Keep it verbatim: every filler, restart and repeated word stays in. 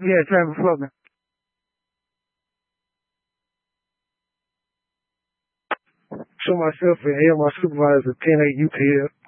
Yeah, Travis Faulkner. Show myself and hail my supervisor ten eight U P L.